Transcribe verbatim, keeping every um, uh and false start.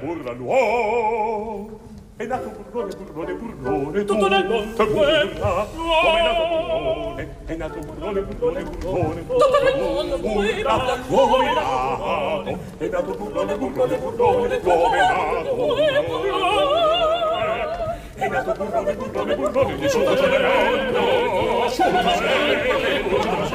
burla l'uomo. È nato burlone, burlone, burlone, tutto nel mondo burla. Come è nato burlone, è nato burlone, burlone, burlone, tutto nel mondo burla. Come è nato, è nato burlone, burlone, burlone, come è nato burlone. È nato burlone, burlone, burlone, di sotto c'è il mondo, sotto c'è il mondo.